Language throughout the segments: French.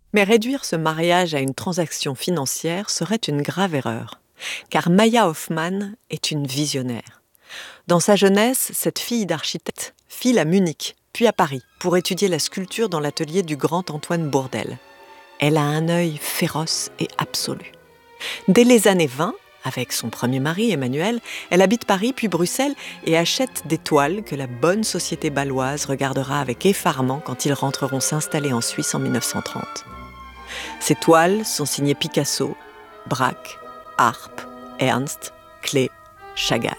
Mais réduire ce mariage à une transaction financière serait une grave erreur, car Maya Hoffmann est une visionnaire. Dans sa jeunesse, cette fille d'architecte file à Munich, puis à Paris, pour étudier la sculpture dans l'atelier du grand Antoine Bourdelle. Elle a un œil féroce et absolu. Dès les années 20, avec son premier mari Emmanuel, elle habite Paris puis Bruxelles et achète des toiles que la bonne société bâloise regardera avec effarement quand ils rentreront s'installer en Suisse en 1930. Ces toiles sont signées Picasso, Braque, Arp, Ernst, Klee, Chagall.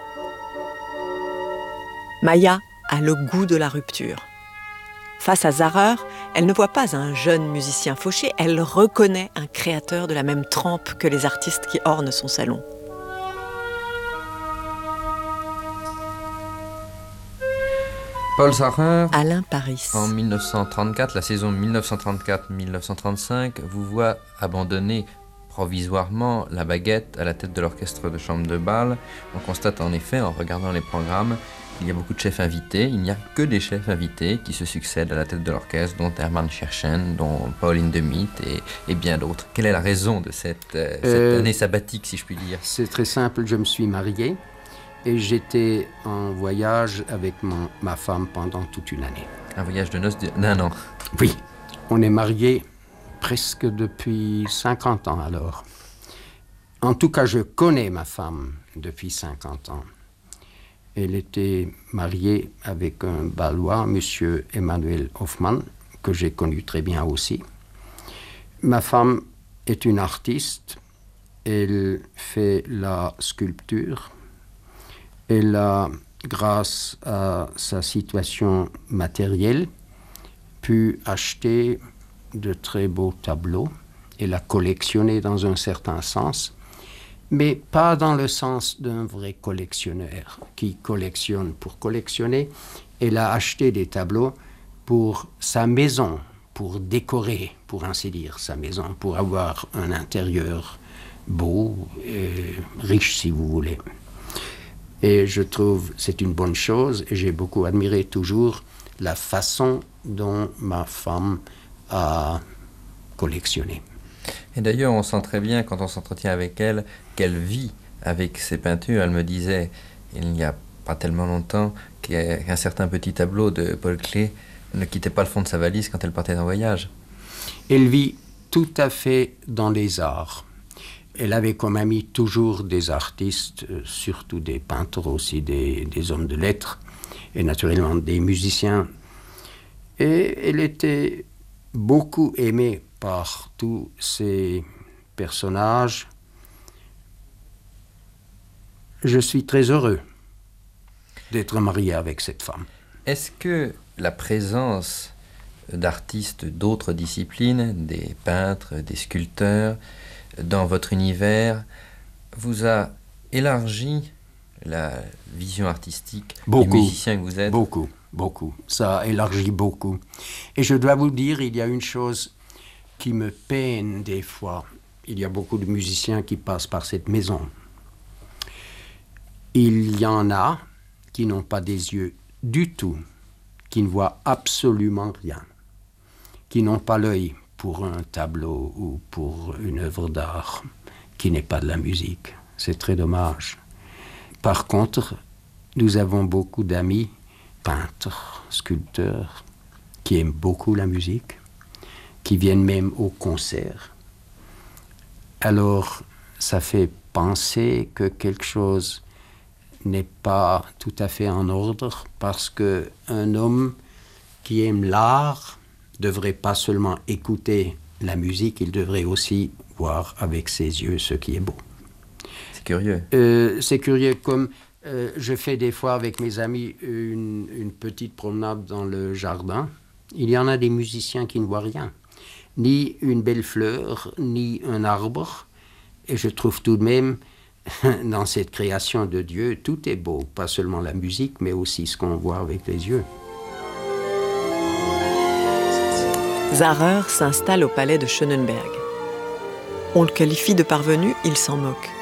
Maya a le goût de la rupture. Face à Zahrer, elle ne voit pas un jeune musicien fauché, elle reconnaît un créateur de la même trempe que les artistes qui ornent son salon. Paul Zahrer, Alain Paris. En 1934, la saison 1934-1935 vous voit abandonner provisoirement la baguette à la tête de l'orchestre de chambre de bal. On constate en effet, en regardant les programmes, qu'il y a beaucoup de chefs invités. Il n'y a que des chefs invités qui se succèdent à la tête de l'orchestre, dont Hermann Scherchen, dont Paul Hindemith et bien d'autres. Quelle est la raison de cette année sabbatique, si je puis dire? C'est très simple, je me suis marié et j'étais en voyage avec ma femme pendant toute une année. Un voyage de noces d'un an? Oui, on est mariés presque depuis 50 ans alors. En tout cas, je connais ma femme depuis 50 ans. Elle était mariée avec un Bâlois, monsieur Emmanuel Hoffmann, que j'ai connu très bien aussi. Ma femme est une artiste. Elle fait la sculpture. Elle a, grâce à sa situation matérielle, pu acheter de très beaux tableaux. Elle a collectionné dans un certain sens, mais pas dans le sens d'un vrai collectionneur qui collectionne pour collectionner. Elle a acheté des tableaux pour sa maison, pour décorer, pour ainsi dire, sa maison, pour avoir un intérieur beau et riche, si vous voulez. Et je trouve que c'est une bonne chose, et j'ai beaucoup admiré toujours la façon dont ma femme a collectionné. Et d'ailleurs, on sent très bien, quand on s'entretient avec elle, qu'elle vit avec ses peintures. Elle me disait, il n'y a pas tellement longtemps, qu'un certain petit tableau de Paul Klee ne quittait pas le fond de sa valise quand elle partait en voyage. Elle vit tout à fait dans les arts. Elle avait comme amis toujours des artistes, surtout des peintres, aussi des hommes de lettres, et naturellement des musiciens. Et elle était beaucoup aimée par tous ces personnages. Je suis très heureux d'être marié avec cette femme. Est-ce que la présence d'artistes d'autres disciplines, des peintres, des sculpteurs, dans votre univers, vous a élargi la vision artistique des musiciens que vous êtes? Beaucoup. Ça a élargi beaucoup. Et je dois vous dire, il y a une chose qui me peine des fois. Il y a beaucoup de musiciens qui passent par cette maison. Il y en a qui n'ont pas des yeux du tout, qui ne voient absolument rien, qui n'ont pas l'œil pour un tableau ou pour une œuvre d'art, qui n'est pas de la musique. C'est très dommage. Par contre, nous avons beaucoup d'amis, peintres, sculpteurs, qui aiment beaucoup la musique, qui viennent même au concert. Alors, ça fait penser que quelque chose n'est pas tout à fait en ordre, parce qu'un homme qui aime l'art devrait pas seulement écouter la musique, il devrait aussi voir avec ses yeux ce qui est beau. C'est curieux. C'est curieux, comme je fais des fois avec mes amis une petite promenade dans le jardin. Il y en a des musiciens qui ne voient rien, ni une belle fleur, ni un arbre. Et je trouve tout de même, dans cette création de Dieu, tout est beau, pas seulement la musique, mais aussi ce qu'on voit avec les yeux. Zahrer s'installe au palais de Schönenberg. On le qualifie de parvenu, il s'en moque.